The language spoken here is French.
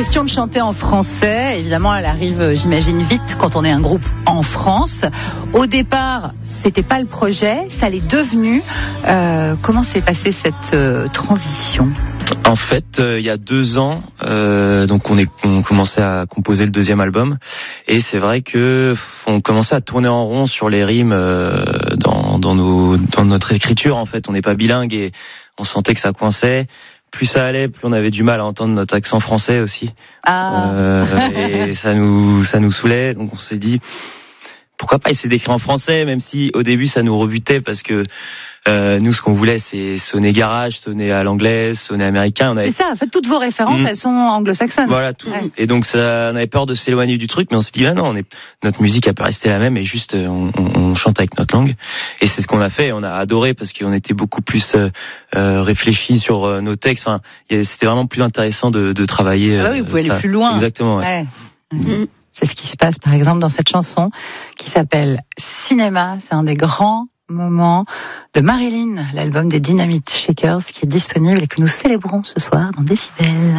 question de chanter en français, évidemment, elle arrive, j'imagine, vite quand on est un groupe en France. Au départ, c'était pas le projet, ça l'est devenu. Comment s'est passée cette transition ? En fait, il y a 2 ans, donc on commençait à composer le 2e album, et c'est vrai que on commençait à tourner en rond sur les rimes dans notre écriture. En fait, on n'est pas bilingue et on sentait que ça coinçait. Plus ça allait, plus on avait du mal à entendre notre accent français aussi. Et ça nous saoulait. Donc on s'est dit, pourquoi pas essayer d'écrire en français, même si au début ça nous rebutait parce que nous ce qu'on voulait c'est sonner garage, sonner à l'anglaise, sonner américain. C'est ça, en fait toutes vos références elles sont anglo-saxonnes. Voilà, tout. Ouais. Et donc on avait peur de s'éloigner du truc, mais on s'est dit non, notre musique elle peut rester la même et juste on chante avec notre langue. Et c'est ce qu'on a fait, on a adoré parce qu'on était beaucoup plus réfléchis sur nos textes. Enfin, c'était vraiment plus intéressant de travailler. Ah oui, vous pouvez aller plus loin. Exactement. Ouais. C'est ce qui se passe par exemple dans cette chanson qui s'appelle Cinéma. C'est un des grands moments de Marilyn, l'album des Dynamite Shakers qui est disponible et que nous célébrons ce soir dans Décibel.